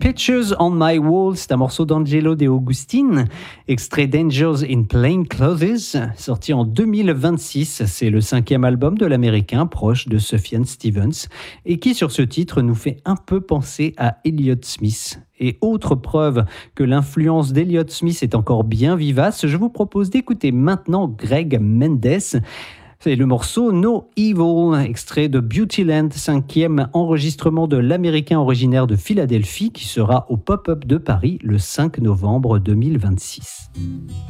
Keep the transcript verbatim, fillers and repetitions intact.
Pictures on My Wall, c'est un morceau d'Angelo De Augustine, extrait d'Angels in Plain Clothes, sorti en deux mille vingt-six. C'est le cinquième album de l'américain, proche de Sufjan Stevens, et qui sur ce titre nous fait un peu penser à Elliott Smith. Et autre preuve que l'influence d'Elliott Smith est encore bien vivace, je vous propose d'écouter maintenant Greg Mendes. C'est le morceau No Evil, extrait de Beautyland, cinquième enregistrement de l'américain originaire de Philadelphie qui sera au Pop-Up de Paris le cinq novembre deux mille vingt-six.